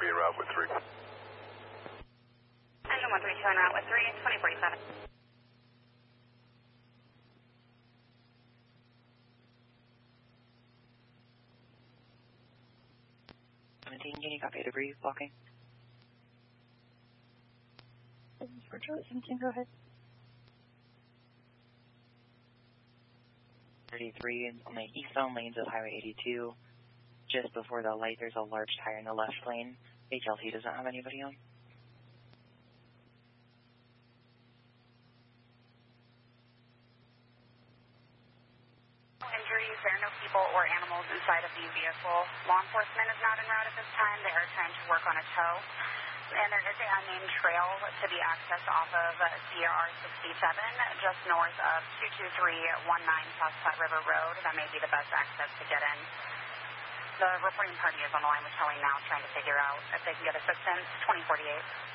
be en route with 3. Engine 132 en route with 3, 2047. 17, can you copy the brief walking? For Charlie 17, go ahead. 33 on the eastbound lanes of Highway 82. Just before the light, there's a large tire in the left lane. HLT doesn't have anybody on. No injuries. There are no people or animals inside of the vehicle. Law enforcement is not en route at this time. They are trying to work on a tow. And there is a unnamed trail to be accessed off of CR 67, just north of 22319 South Platte River Road. That may be the best access to get in. The reporting party is on the line with towing now, trying to figure out if they can get assistance. 2048.